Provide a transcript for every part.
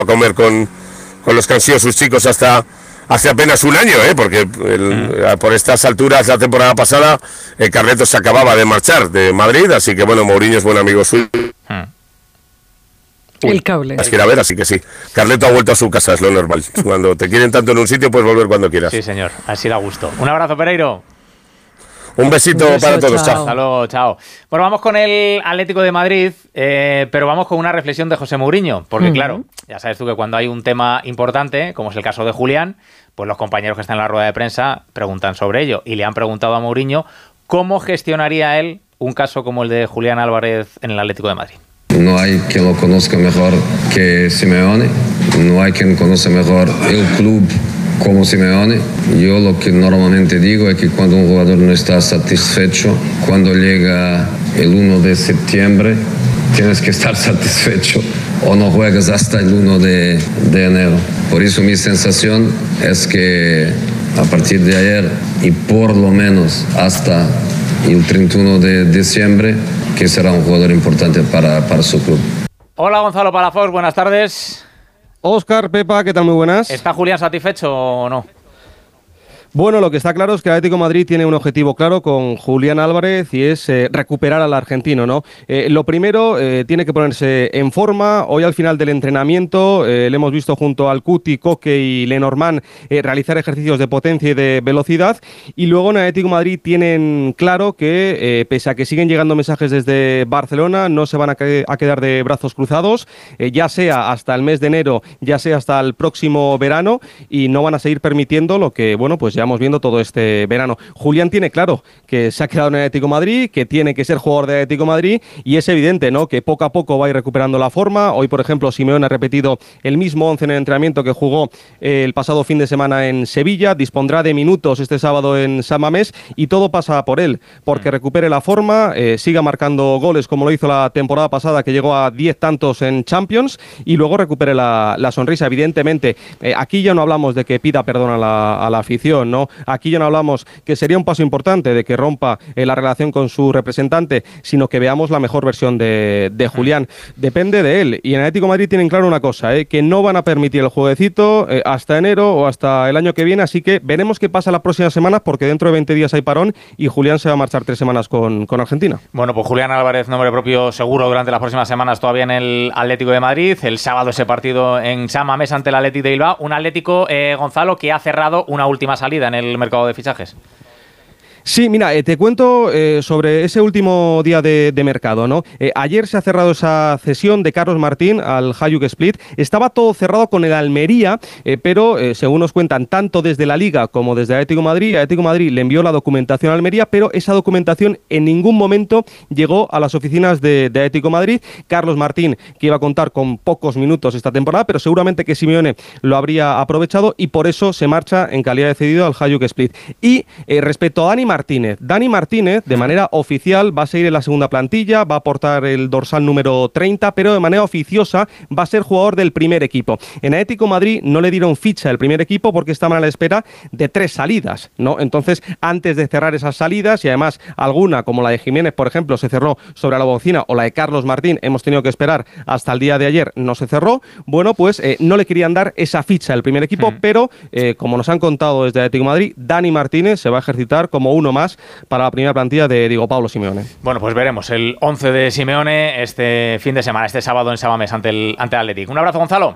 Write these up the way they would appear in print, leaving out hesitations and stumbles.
comer con los que han sido sus chicos hace apenas un año, porque por estas alturas la temporada pasada Carleto se acababa de marchar de Madrid, así que bueno, Mourinho es buen amigo suyo. El cable. Las quiere ver, así que sí. Carleto ha vuelto a su casa, es lo normal. Cuando te quieren tanto en un sitio, puedes volver cuando quieras. Sí, señor, así da gusto. Un abrazo, Pereiro. Un besito para todos, chao. Hasta luego, chao. Bueno, vamos con el Atlético de Madrid, pero vamos con una reflexión de José Mourinho, porque claro, ya sabes tú que cuando hay un tema importante, como es el caso de Julián, pues los compañeros que están en la rueda de prensa preguntan sobre ello, y le han preguntado a Mourinho cómo gestionaría él un caso como el de Julián Álvarez en el Atlético de Madrid. No hay quien lo conozca mejor que Simeone, no hay quien conoce mejor el club como Simeone. Yo lo que normalmente digo es que cuando un jugador no está satisfecho, cuando llega el 1 de septiembre, tienes que estar satisfecho o no juegas hasta el 1 de enero. Por eso mi sensación es que a partir de ayer y por lo menos hasta el 31 de diciembre, que será un jugador importante para su club. Hola Gonzalo Palafox, buenas tardes. Óscar, Pepa, ¿qué tal? Muy buenas. ¿Está Julián satisfecho o no? Bueno, lo que está claro es que el Atlético de Madrid tiene un objetivo claro con Julián Álvarez y es recuperar al argentino, ¿no? Lo primero, tiene que ponerse en forma. Hoy al final del entrenamiento le hemos visto junto al Cuti, Coque y Lenormand realizar ejercicios de potencia y de velocidad. Y luego en el Atlético de Madrid tienen claro que, pese a que siguen llegando mensajes desde Barcelona, no se van a quedar de brazos cruzados, ya sea hasta el mes de enero, ya sea hasta el próximo verano, y no van a seguir permitiendo lo que, bueno, pues ya llevamos viendo todo este verano. Julián tiene claro que se ha quedado en el Atlético de Madrid, que tiene que ser jugador del Atlético de Madrid, y es evidente, ¿no?, que poco a poco va a ir recuperando la forma. Hoy, por ejemplo, Simeone ha repetido el mismo 11 en el entrenamiento que jugó el pasado fin de semana en Sevilla. Dispondrá de minutos este sábado en San Mamés y todo pasa por él, porque recupere la forma, siga marcando goles como lo hizo la temporada pasada, que llegó a 10 tantos en Champions, y luego recupere la sonrisa. Evidentemente, aquí ya no hablamos de que pida perdón a la afición, ¿no? Aquí ya no hablamos que sería un paso importante de que rompa la relación con su representante, sino que veamos la mejor versión de Julián. Depende de él. Y en Atlético de Madrid tienen claro una cosa, que no van a permitir el jueguecito hasta enero o hasta el año que viene, así que veremos qué pasa las próximas semanas, porque dentro de 20 días hay parón y Julián se va a marchar 3 semanas con Argentina. Bueno, pues Julián Álvarez, nombre propio seguro durante las próximas semanas todavía en el Atlético de Madrid. El sábado ese partido en San Mamés ante el Athletic de Bilbao. Un Atlético, Gonzalo, que ha cerrado una última salida en el mercado de fichajes. Sí, mira, te cuento sobre ese último día de mercado, ¿no? Ayer se ha cerrado esa cesión de Carlos Martín al Hajduk Split. Estaba todo cerrado con el Almería, pero según nos cuentan, tanto desde la Liga como desde Atlético de Madrid le envió la documentación a Almería, pero esa documentación en ningún momento llegó a las oficinas de Atlético de Madrid. Carlos Martín, que iba a contar con pocos minutos esta temporada, pero seguramente que Simeone lo habría aprovechado y por eso se marcha en calidad de cedido al Hajduk Split. Y respecto a Dani Martínez, de manera oficial, va a seguir en la segunda plantilla, va a aportar el dorsal número 30, pero de manera oficiosa va a ser jugador del primer equipo. En Atlético de Madrid no le dieron ficha del primer equipo porque estaban a la espera de 3 salidas, ¿no? Entonces, antes de cerrar esas salidas, y además alguna, como la de Jiménez, por ejemplo, se cerró sobre la bocina, o la de Carlos Martín, hemos tenido que esperar hasta el día de ayer, no se cerró. Bueno, pues no le querían dar esa ficha del primer equipo, pero como nos han contado desde Atlético de Madrid, Dani Martínez se va a ejercitar como uno más para la primera plantilla de Diego Pablo Simeone. Bueno, pues veremos el 11 de Simeone este fin de semana, este sábado en San Mamés ante el Athletic. Un abrazo, Gonzalo.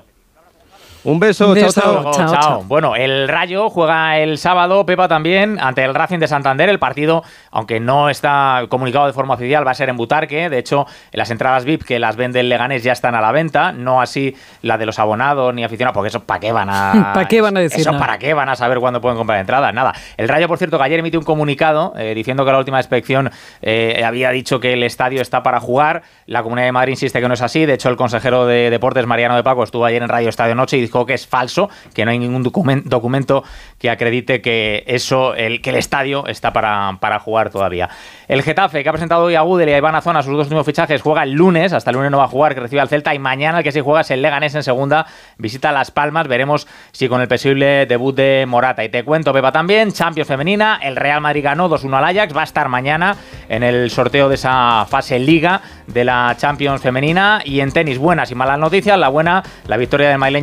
Un beso, chao. Bueno, el Rayo juega el sábado, Pepa, también, ante el Racing de Santander. El partido, aunque no está comunicado de forma oficial, va a ser en Butarque. De hecho, las entradas VIP que las vende el Leganés ya están a la venta, no así la de los abonados ni aficionados, porque eso, ¿para qué van a...? ¿Para qué van a decir eso, nada? ¿Para qué van a saber cuándo pueden comprar entradas? Nada. El Rayo, por cierto, que ayer emitió un comunicado diciendo que la última inspección había dicho que el estadio está para jugar. La Comunidad de Madrid insiste que no es así. De hecho, el consejero de Deportes, Mariano de Paco, estuvo ayer en Radio Estadio Noche y dijo que es falso, que no hay ningún documento que acredite que el estadio está para jugar todavía. El Getafe, que ha presentado hoy a Gudel y a Iván Azón, a sus 2 últimos fichajes, juega el lunes, hasta el lunes no va a jugar, que recibe al Celta, y mañana el que sí juega es el Leganés en segunda, visita Las Palmas, veremos si con el posible debut de Morata. Y te cuento, Pepa, también, Champions femenina, el Real Madrid ganó 2-1 al Ajax, va a estar mañana en el sorteo de esa fase Liga de la Champions femenina. Y en tenis, buenas y malas noticias. La buena, la victoria del madrileño